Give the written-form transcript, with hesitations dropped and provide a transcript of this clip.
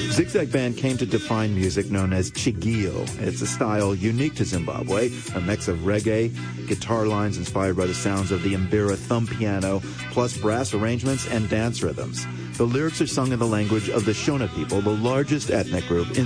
Zigzag Band came to define music known as chigio. It's a style unique to Zimbabwe, a mix of reggae, guitar lines inspired by the sounds of the mbira thumb piano, plus brass arrangements and dance rhythms. The lyrics are sung in the language of the Shona people, the largest ethnic group in